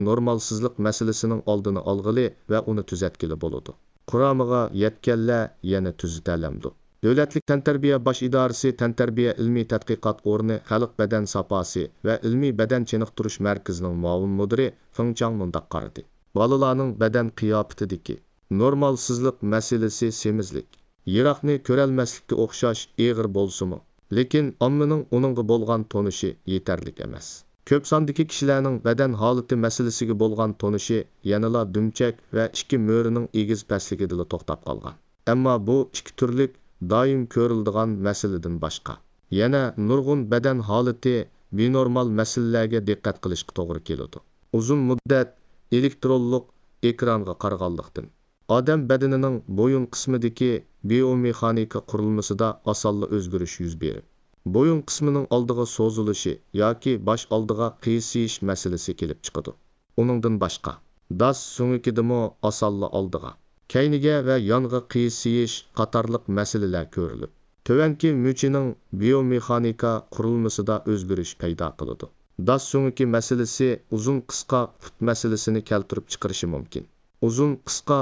normalsizlik masalasining oldini olg'ili va uni tuzatkili bo'ladi. Quramiga yetganlar yana tuzatalamdi. Davlatlik tantarbiya bosh idorasi tantarbiya ilmiy tadqiqot o'rni xalq badan saposi va ilmiy badan chiniqtirish markazining muavin mudiri Fengchang mundaq qaradi. Bolalarning badan qiyofatidagi normalsizlik masalasi semizlik. Yiroqni ko'rolmaslikka o'xshash ig'ir bo'lsa-mu, lekin ommaning uningga bo'lgan tonishi yetarli emas. Ko'p sondagi kishilarning badan holati masalasiga bo'lgan tonishi yanala dumchak va ikki mo'rining egiz pastligida to'xtab qolgan. Ammo bu ikki turlik doim ko'riladigan masaladan boshqa. Yana nurg'un badan holati binormal masalalarga diqqat qilishga to'g'ri keladi. Uzun muddat elektronlik ekronga qaraganlikdan odam badanining bo'yin qismidagi biomexanika qurilmasida osonli o'zgarish yuz berib, bo'yin qismining oldiga so'zilishi yoki bosh oldiga qiysiyish masalasi kelib chiqadi. Uningdan boshqa das so'ngikidimi osonli oldiga, kayniga va yonga qiysiyish qatorliq masalalar ko'rilib, tovanki muchining biomexanika qurilmasida o'zgarish paydo qiladi. Das so'ngiki masalasi uzun qisqa put masalasini keltirib chiqarishi mumkin. Uzun qisqa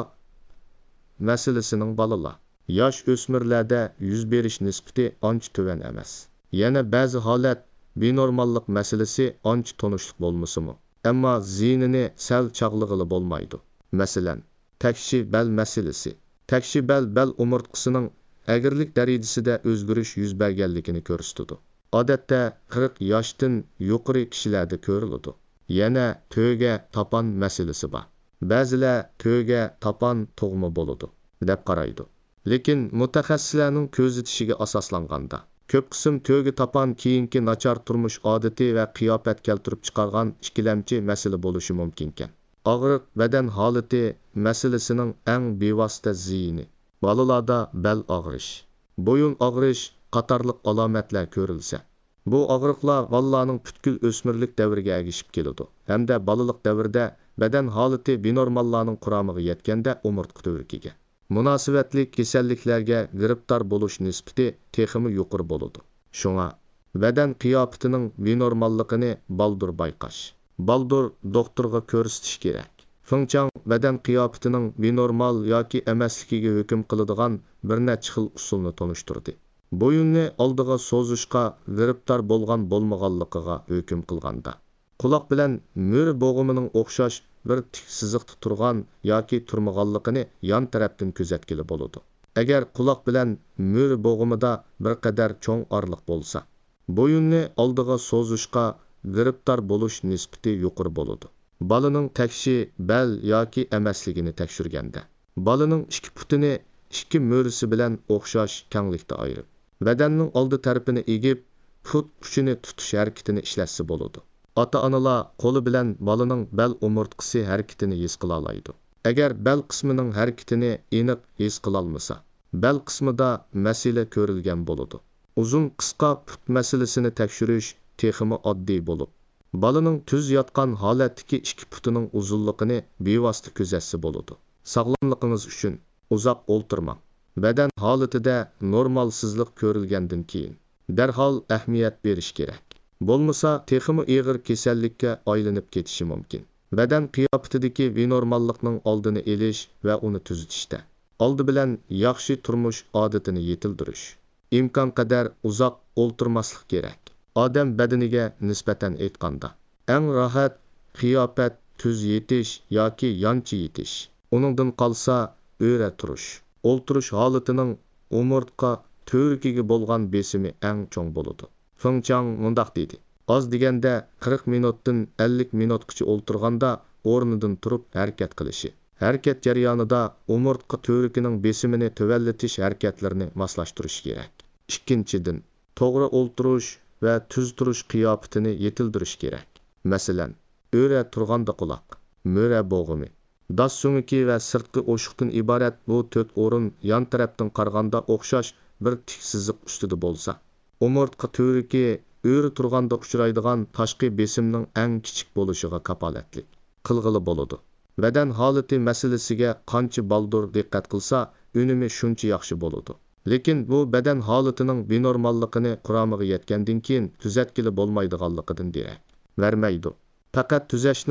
masalasining bolalar yosh o'smirlarda yuz berish nisbati ancha tuvan emas. Yana ba'zi holat binormallik masalasi ancha tonishlik bo'lmasa-mu, ammo ziynini sal chaqlig'ili bo'lmaydi. Masalan, takshi bal masalasi. Takshi bal umurtqisining agirlik darajasida o'zgarish yuz berganligini ko'rsatadi. Odatda 40 yoshdan yuqori kishilarda ko'riladi. Yana to'ga topan masalasi bor. Ba'zilar to'ga topan tug'ma bo'ladi deb qaraydi. Lekin mutaxassislarning ko'rsatishiga asoslanganda ko'p qism to'ga topan keyingi nachar turmush odati va qiyofat keltirib chiqargan ikkilamchi masala bo'lishi mumkin ekan. Og'riq badan holati masalasining eng bevosita ziyni. Bolalarda bel og'rish, bo'yin og'rish qatorliq alomatlar ko'rilsa, bu og'riqlar bolalarning butkul o'smirlik davriga ergishib keladi hamda bolalik davrida badan holati binormallarning quramiga yetganda umurtqa tuvrikiga munosabatli kasalliklarga giribtor bo'lish nisbati texmi yuqori bo'ladi. Shunga badan qiyofatining binormalligini baldur bayqash, baldur doktorga ko'rsatish kerak. Fengchang badan qiyofatining binormal yoki emasligiga hukm qiladigan bir necha xil usulni tonishtirdi. Bo'yinni oldiga so'zishga giribtor bo'lgan bo'lmaganligiga hukm qilganda, quloq bilan mo'ri bo'g'imining o'xshash bir tik siziqda turgan yoki turmaganligini yon tarafdan kuzatkili bo'ladi. Agar quloq bilan mo'ri bo'g'imida bir qadar cho'ng orliq bo'lsa, bo'yinni oldiga so'zishga giribtor bo'lish nisbati yuqori bo'ladi. Bolaning takshi bal yoki emasligini tekshirganda, bolaning ikki putini ikki mo'risi bilan o'xshash kenglikda ayirib, badanning oldi tarafini egib, put uchini tutish harakatini ishlatsa bo'ladi. Ota-onalar qo'li bilan bolaning bel umurtqisi harakatini his qila oladi. Agar bel qismining harakatini aniq his qila olmasa, bel qismida masala ko'rilgan bo'ladi. Uzun qisqa put masalasini tekshirish texmi oddiy bo'lib, bolaning tuz yotgan holatdagi ikki putining uzunligini bevosita kuzatsa bo'ladi. Sog'lomligingiz uchun uzoq o'ltirmang. Badan holatida normalsizlik ko'rilgandan keyin darhol ahamiyat berish kerak. Bo'lmasa texmi ig'ir kasallikka aylanib ketishi mumkin. Badan qiyofatidagi binormallikning oldini olish va uni tuzatishda oldi bilan yaxshi turmush odatini yetildirish. Imkon qadar uzoq o'ltirmaslik kerak. Odam badaniga nisbatan aytganda, eng rohat qiyofat tuz yetish yoki yonchi yetish. Uningdan qolsa o'ra turish. O'ltirish holatining umurtqa to'rikiga bo'lgan besimi eng cho'ng bo'ladi. Fengchang mundaq dedi. Az deganda 40 minutdan 50 minutgacha o'ltirganda o'rnidan turib harakat qilishi. Harakat jarayonida umurtqa to'rikining besimini tuvallatish harakatlarini moslashtirish kerak. Ikkinchidan, to'g'ri o'ltirish va tuz turish qiyofatini yetildirish kerak. Masalan, o'ra turganda quloq, mo'ra bo'g'imi, das so'ngiki va sirtqi o'shiqdan iborat bu 4 o'rin yon tarafdan qaraganda o'xshash bir tik siziq ustida bo'lsa, umurtqa to'riki o'ri turganda uchraydigan tashqi besimning eng kichik bo'lishiga kapolatlik qilg'ili bo'ladi. Badan holati masalasiga qancha baldur diqqat qilsa, unumi shuncha yaxshi bo'ladi. Lekin bu badan holatining binormalligini quramiga yetgandan keyin tuzatkili bo'lmaydiganligidan derak vermaydi. Faqat tuzashning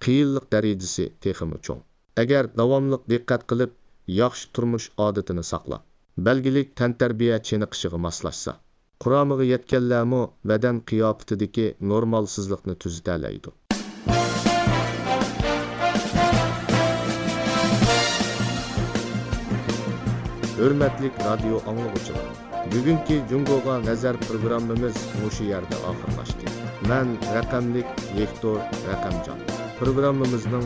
qiyinlik darajasi texmi cho'ng. Agar davomliq diqqat qilib, yaxshi turmush odatini saqlab, belgilik tantarbiya chiniqishiga moslashsa, quromiga yetganlarmi badan qiyofatidagi normalsizlikni tuzatalaydi. Hürmetli radyo anlıqçılar, bugünkü Jungo'ga nazar programmamız bu yerde ahırlaştı. Ben raqamlik Viktor Raqamjon. Programmamızın